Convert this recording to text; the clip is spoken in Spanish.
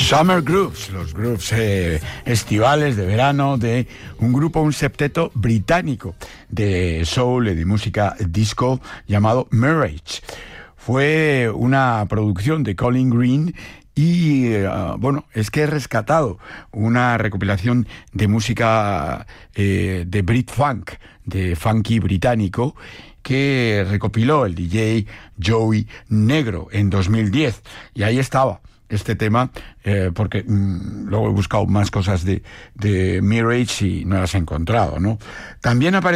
Summer Grooves, los grooves estivales de verano de un septeto británico de soul y de música disco llamado Mirage. Fue una producción de Colin Green y, es que he rescatado una recopilación de música de Brit Funk, de funky británico, que recopiló el DJ Joey Negro en 2010. Y ahí estaba este tema, porque luego he buscado más cosas de Mirage y no las he encontrado, ¿no? También aparece